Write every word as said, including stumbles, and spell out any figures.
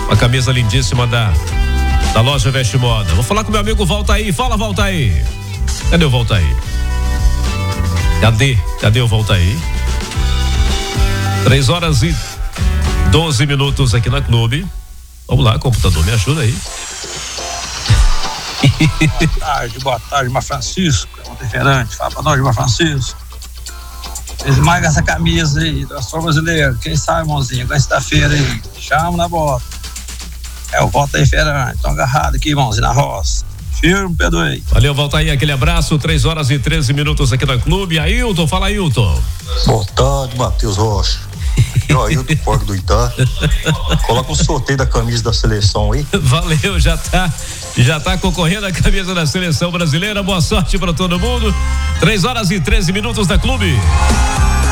Uma camisa lindíssima da, da loja Veste Moda. Vou falar com meu amigo Valtair. Fala, Valtair. Cadê o Valtair? Cadê? Cadê o Valtair? Três horas e doze minutos aqui na Clube. Vamos lá, computador, me ajuda aí. Boa tarde, boa tarde, Mar Francisco. É um diferente, fala pra nós, Mar Francisco. Esmaga essa camisa aí, da São Brasileiro. Quem sabe, irmãozinho, quinta-feira aí. Chama na bota. É o Valtair Ferrante. Estão agarrados aqui, irmãozinho, na roça. Firme, Pedro aí. Valeu, Valtair, aquele abraço. Três horas e treze minutos aqui na Clube. Ailton, fala, Ailton. Boa tarde, Matheus Rocha. Aqui é o Ailton Porco do Itá. Coloca o sorteio da camisa da seleção aí. Valeu, já tá, já tá concorrendo a camisa da seleção brasileira. Boa sorte para todo mundo. Três horas e treze minutos da Clube.